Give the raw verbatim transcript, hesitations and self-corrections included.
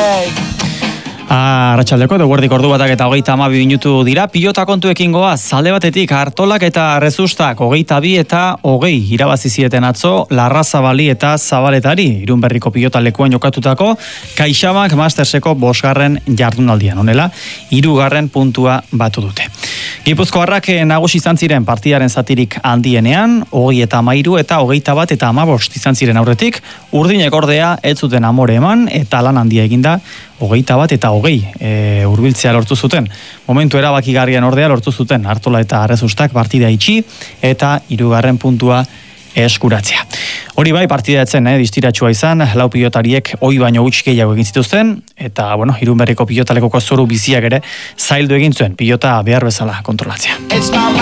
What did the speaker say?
Arratxaldeko, eguerdik ordu batak eta hogeita hamabi minutu dira, pilota kontuekin goaz, alde batetik Artolak eta Rezustak hogeita bi eta hogei irabazi zieten atzo, Larrazabali eta Zabaletari, Irunberriko pilota lekuan jokatutako, CaixaBank Masterseko bosgarren jardunaldian, honela, hirugarren puntua batu dute. Gipuzkoarrak nagusi izan ziren partidaren zatirik handienean, hogei eta hamairu eta hogeita bat eta hamabost izan ziren aurretik, urdinek ordea ez zuten amore eman eta lan handia eginda, hogeita bat eta hogei e, hurbiltzea lortu zuten. Momentu erabakigarrian ordea lortu zuten Artola eta Rezustak partida itxi eta hirugarren puntua eskuratzea. Hori bai, partida etzen, eh, distiratsua izan, lau pilotariek ohi baino huts gehiago egin zituzten, eta, bueno, Irunberriko pilotalekoko zoru biziak ere zaildu egin zuen, pilota behar bezala kontrolatzea.